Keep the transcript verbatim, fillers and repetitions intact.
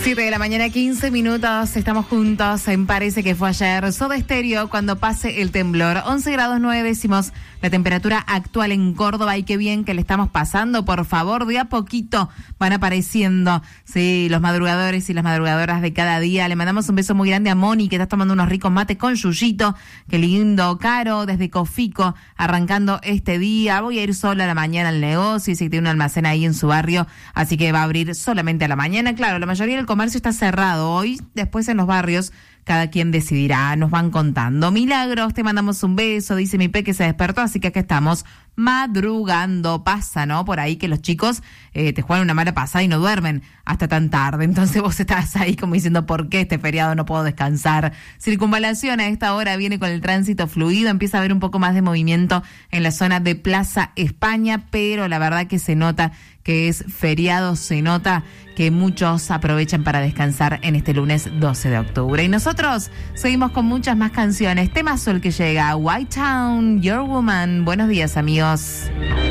siete de la mañana, quince minutos, estamos juntos en Parece que fue ayer. Soda Stereo, cuando pase el temblor. once grados nueve décimos la temperatura actual en Córdoba, y qué bien que le estamos pasando. Por favor, de a poquito van apareciendo, sí, los madrugadores y las madrugadoras de cada día. Le mandamos un beso muy grande a Moni, que está tomando unos ricos mates con Yuyito. Qué lindo. Caro, desde Cofico, arrancando este día. Voy a ir sola a la mañana al negocio, y si tiene un almacén ahí en su barrio, así que va a abrir solamente a la mañana. Claro, la mayoría del comercio está cerrado hoy. Después en los barrios cada quien decidirá, nos van contando. Milagros, te mandamos un beso, dice mi pe que se despertó, así que acá estamos madrugando. Pasa, ¿no? Por ahí que los chicos eh, te juegan una mala pasada y no duermen hasta tan tarde. Entonces vos estás ahí como diciendo, ¿por qué este feriado no puedo descansar? Circunvalación a esta hora viene con el tránsito fluido, empieza a haber un poco más de movimiento en la zona de Plaza España, pero la verdad que se nota que es feriado, se nota que muchos aprovechan para descansar en este lunes doce de octubre. Y nosotros seguimos con muchas más canciones. Temazo el que llega, White Town, Your Woman. Buenos días, amigos.